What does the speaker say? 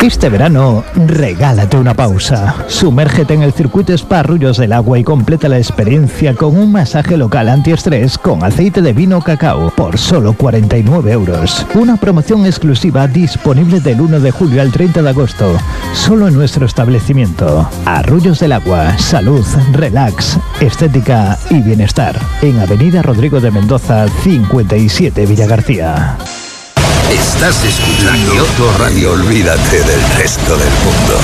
Este verano, regálate una pausa. Sumérgete en el circuito Spa Arroyos del Agua y completa la experiencia con un masaje local antiestrés con aceite de vino cacao por solo 49 euros. Una promoción exclusiva disponible del 1 de julio al 30 de agosto, solo en nuestro establecimiento. Arroyos del Agua, salud, relax, estética y bienestar. En Avenida Rodrigo de Mendoza, 57 Villagarcía. Estás escuchando Radio. Olvídate del resto del mundo.